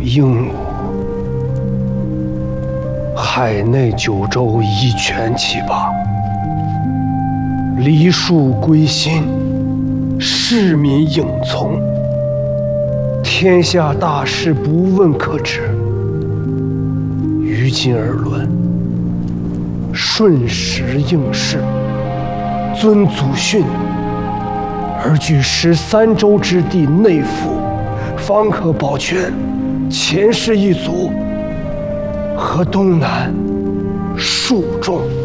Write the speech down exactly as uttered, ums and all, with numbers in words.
应我。海内九州一拳起罢，梨树归心，市民应从。天下大事不问可知，于今而论，顺时应势，遵祖训，而据十三州之地内附，方可保全前世一族和东南数众。